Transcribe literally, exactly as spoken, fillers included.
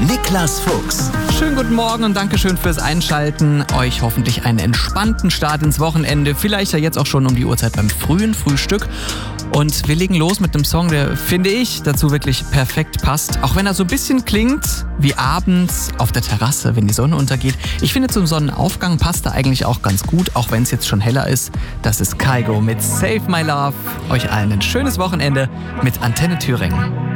Niklas Fuchs. Schönen guten Morgen und Dankeschön fürs Einschalten. Euch hoffentlich einen entspannten Start ins Wochenende. Vielleicht ja jetzt auch schon um die Uhrzeit beim frühen Frühstück. Und wir legen los mit einem Song, der, finde ich, dazu wirklich perfekt passt. Auch wenn er so ein bisschen klingt wie abends auf der Terrasse, wenn die Sonne untergeht. Ich finde, zum Sonnenaufgang passt er eigentlich auch ganz gut, auch wenn es jetzt schon heller ist. Das ist Kygo mit Save My Love. Euch allen ein schönes Wochenende mit Antenne Thüringen.